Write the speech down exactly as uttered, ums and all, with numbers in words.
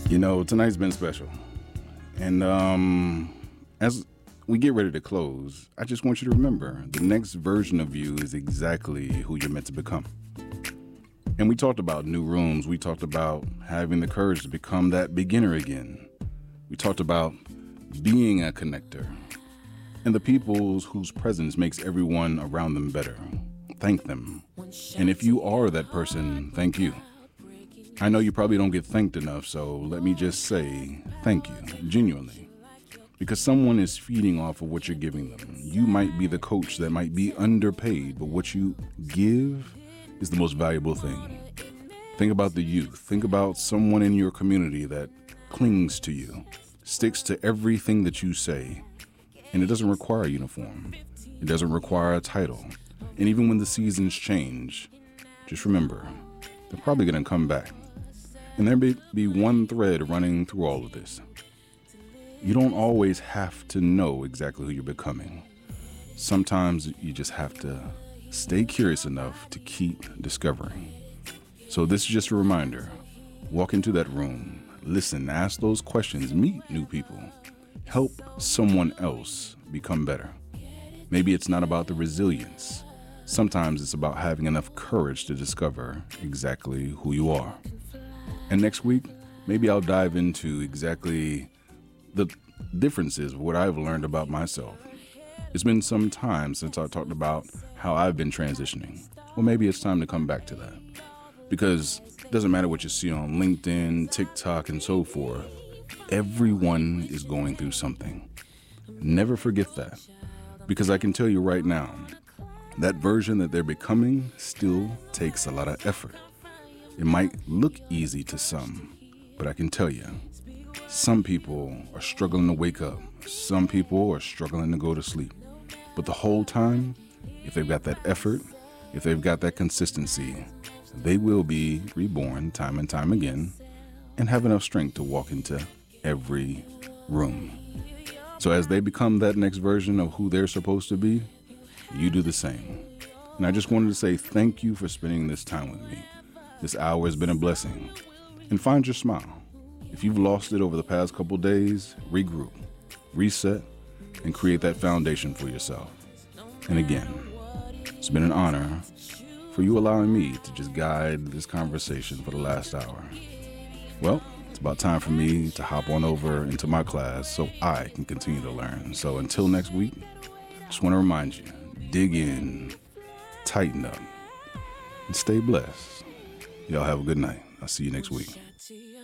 You know, tonight's been special. And um, as we get ready to close, I just want you to remember the next version of you is exactly who you're meant to become. And we talked about new rooms. We talked about having the courage to become that beginner again. We talked about being a connector and the people whose presence makes everyone around them better. Thank them. And if you are that person, thank you. I know you probably don't get thanked enough, so let me just say thank you, genuinely. Because someone is feeding off of what you're giving them. You might be the coach that might be underpaid, but what you give is the most valuable thing. Think about the youth. Think about someone in your community that clings to you, sticks to everything that you say, and it doesn't require a uniform. It doesn't require a title. And even when the seasons change, just remember, they're probably going to come back. And there may be one thread running through all of this. You don't always have to know exactly who you're becoming. Sometimes you just have to stay curious enough to keep discovering. So this is just a reminder. Walk into that room, listen, ask those questions, meet new people, help someone else become better. Maybe it's not about the resilience. Sometimes it's about having enough courage to discover exactly who you are. And next week, maybe I'll dive into exactly the differences of what I've learned about myself. It's been some time since I talked about how I've been transitioning. Well, maybe it's time to come back to that. Because it doesn't matter what you see on LinkedIn, TikTok, and so forth. Everyone is going through something. Never forget that. Because I can tell you right now, that version that they're becoming still takes a lot of effort. It might look easy to some, but I can tell you, some people are struggling to wake up. Some people are struggling to go to sleep. But the whole time, if they've got that effort, if they've got that consistency, they will be reborn time and time again and have enough strength to walk into every room. So as they become that next version of who they're supposed to be, you do the same. And I just wanted to say thank you for spending this time with me. This hour has been a blessing. And find your smile. If you've lost it over the past couple days, regroup, reset, and create that foundation for yourself. And again, it's been an honor for you allowing me to just guide this conversation for the last hour. Well, it's about time for me to hop on over into my class so I can continue to learn. So until next week, just want to remind you, dig in, tighten up, and stay blessed. Y'all have a good night. I'll see you next week.